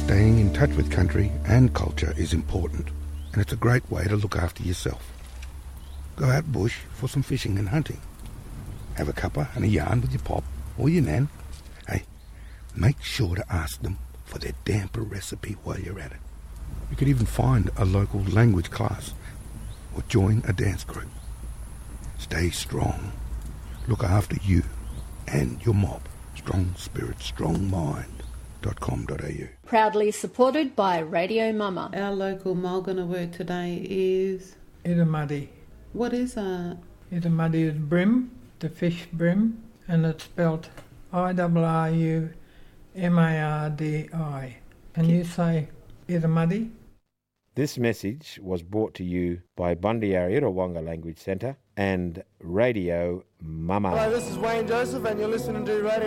Staying in touch with country and culture is important, and it's a great way to look after yourself. Go out bush for some fishing and hunting. Have a cuppa and a yarn with your pop or your nan. Hey, make sure to ask them for their damper recipe while you're at it. You could even find a local language class or join a dance group. Stay strong. Look after you and your mob. Strong spirit, strong mind.com.au. Proudly supported by Radio Mama. Our local Mulgana word today is... Idamadi. What is that? Idamadi is brim, the fish brim, and it's spelt Irrumadi. Can you say Idamadi? This message was brought to you by Bundyari Irawanga Language Centre and Radio Mama. Hello, this is Wayne Joseph and you're listening to Radio